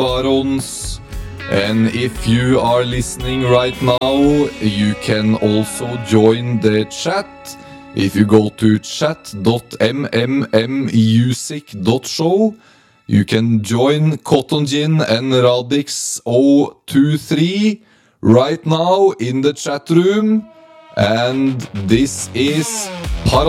Barons. And if you are listening right now, you can also join the chat. If you go to chat.mmmusic.show, you can join Cotton Gin and Radix 023 right now in the chat room. And this is Paranoia.